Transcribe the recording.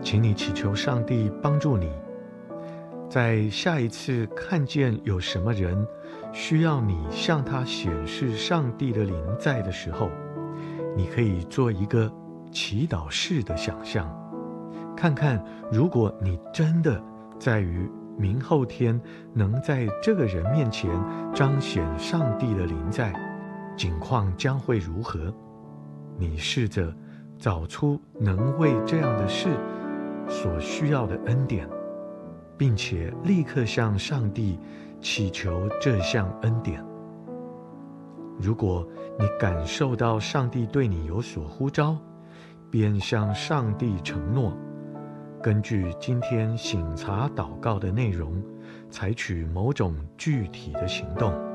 请你祈求上帝帮助你，在下一次看见有什么人需要你向他显示上帝的灵在的时候，你可以做一个祈祷式的想象，看看如果你真的在于明后天能在这个人面前彰显上帝的灵在，景况将会如何。你试着找出能为这样的事所需要的恩典，并且立刻向上帝祈求这项恩典。如果你感受到上帝对你有所呼召，便向上帝承诺，根据今天省察祷告的内容，采取某种具体的行动。